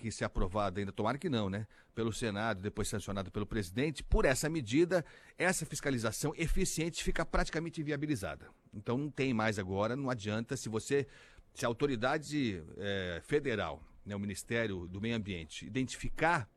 que ser aprovada ainda, tomara que não, né? Pelo Senado, depois sancionado pelo presidente, por essa medida, essa fiscalização eficiente fica praticamente inviabilizada. Então não tem mais agora, não adianta, se a autoridade federal, né, o Ministério do Meio Ambiente, identificar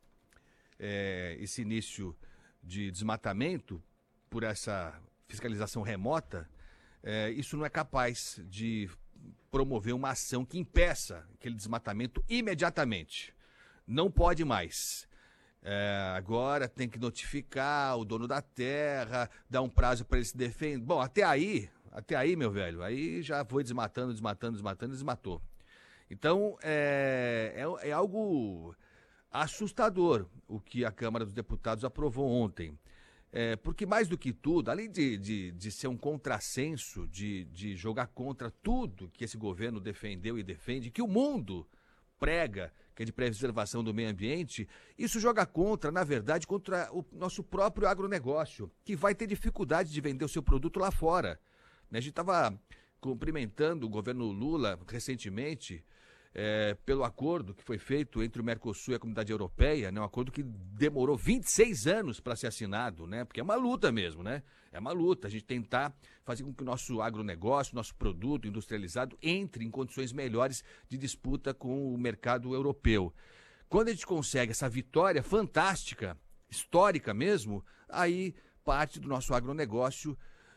esse início de desmatamento por essa fiscalização remota, isso não é capaz de promover uma ação que impeça aquele desmatamento imediatamente. Não pode mais. Agora tem que notificar o dono da terra, dar um prazo para ele se defender. Bom, até aí, meu velho, aí já foi desmatando, desmatou. Então, é algo assustador o que a Câmara dos Deputados aprovou ontem. Porque mais do que tudo, além de ser um contrassenso, de jogar contra tudo que esse governo defendeu e defende, que o mundo prega, que é de preservação do meio ambiente, isso joga contra, na verdade, contra o nosso próprio agronegócio, que vai ter dificuldade de vender o seu produto lá fora. A gente estava cumprimentando o governo Lula recentemente, pelo acordo que foi feito entre o Mercosul e a Comunidade Europeia, né? Um acordo que demorou 26 anos para ser assinado, né? Porque é uma luta mesmo, né? É uma luta, a gente tentar fazer com que o nosso agronegócio, nosso produto industrializado entre em condições melhores de disputa com o mercado europeu. Quando a gente consegue essa vitória fantástica, histórica mesmo, aí parte do nosso agronegócio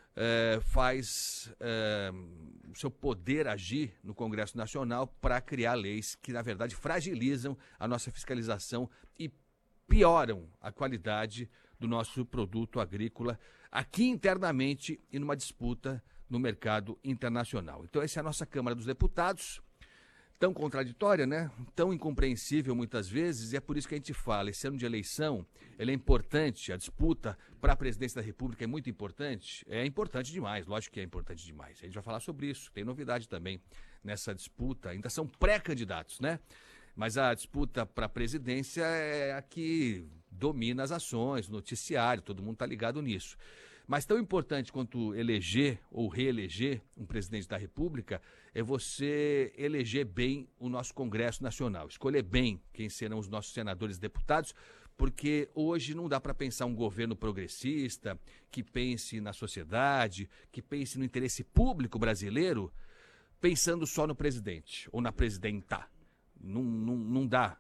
faz o seu poder agir no Congresso Nacional para criar leis que, na verdade, fragilizam a nossa fiscalização e pioram a qualidade do nosso produto agrícola aqui internamente e numa disputa no mercado internacional. Então, essa é a nossa Câmara dos Deputados, tão contraditória, né? Tão incompreensível muitas vezes, e é por isso que a gente fala, esse ano de eleição, ele é importante, a disputa para a presidência da República é muito importante, é importante demais, lógico que é importante demais. A gente vai falar sobre isso, tem novidade também nessa disputa, ainda são pré-candidatos, né? Mas a disputa para a presidência é a que domina as ações, o noticiário, todo mundo está ligado nisso. Mas tão importante quanto eleger ou reeleger um presidente da República é você eleger bem o nosso Congresso Nacional, escolher bem quem serão os nossos senadores e deputados, porque hoje não dá para pensar um governo progressista, que pense na sociedade, que pense no interesse público brasileiro, pensando só no presidente ou na presidenta. Não dá.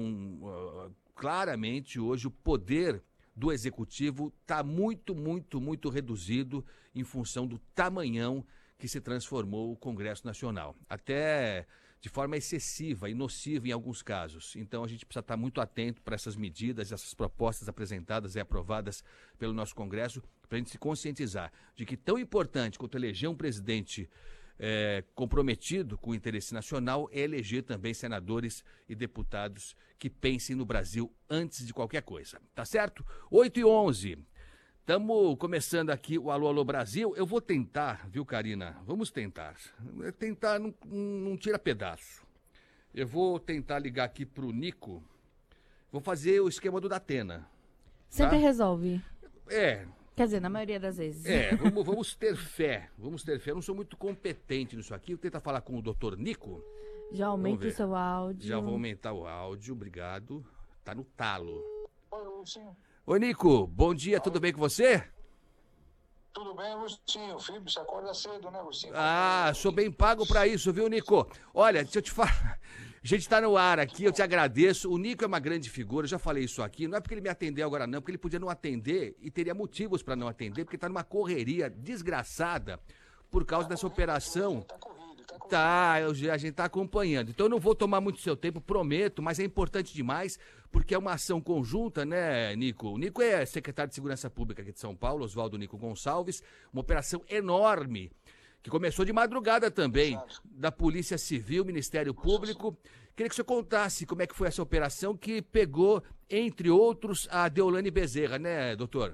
Claramente, hoje, o poder do Executivo está muito reduzido em função do tamanhão que se transformou o Congresso Nacional. Até de forma excessiva e nociva em alguns casos. Então a gente precisa estar muito atento para essas medidas, essas propostas apresentadas e aprovadas pelo nosso Congresso, para a gente se conscientizar de que tão importante quanto eleger um presidente comprometido com o interesse nacional é eleger também senadores e deputados que pensem no Brasil antes de qualquer coisa. Tá certo? 8h11. Estamos começando aqui o Alô, Alô Brasil. Eu vou tentar, viu, Karina? Vamos tentar. Tentar não tira pedaço. Eu vou tentar ligar aqui pro Nico. Vou fazer o esquema do Datena. Sempre resolve. Quer dizer, na maioria das vezes. Vamos ter fé. Vamos ter fé. Eu não sou muito competente nisso aqui. Eu tento falar com o doutor Nico. Já aumenta o seu áudio. Já vou aumentar o áudio, obrigado. Tá no talo. Oi, Lucinho. Oi, Nico. Bom dia, tudo bem com você? Tudo bem, Lucinho. Filho, você acorda cedo, né, Lucinho? Sou bem pago pra isso, viu, Nico? Olha, deixa eu te falar. A gente tá no ar aqui, eu te agradeço. O Nico é uma grande figura, eu já falei isso aqui. Não é porque ele me atendeu agora não, porque ele podia não atender e teria motivos pra não atender, porque tá numa correria desgraçada por causa dessa operação. Tá corrido. A gente tá acompanhando. Então eu não vou tomar muito seu tempo, prometo, mas é importante demais, porque é uma ação conjunta, né, Nico? O Nico é secretário de Segurança Pública aqui de São Paulo, Oswaldo Nico Gonçalves, uma operação enorme, que começou de madrugada também, Exato. Da Polícia Civil, Ministério Público. Queria que você contasse como é que foi essa operação que pegou, entre outros, a Deolane Bezerra, né, doutor?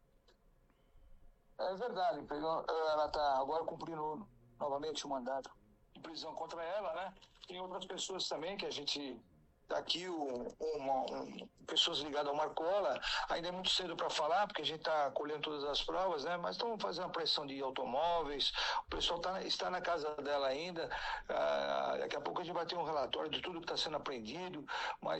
É verdade. Ela está agora cumprindo novamente o mandato de prisão contra ela, né? Tem outras pessoas também que a gente... Aqui, pessoas ligadas ao Marcola, ainda é muito cedo para falar, porque a gente está colhendo todas as provas, né? Mas estamos fazendo a pressão de automóveis, o pessoal está na casa dela ainda, daqui a pouco a gente vai ter um relatório de tudo que está sendo apreendido, mas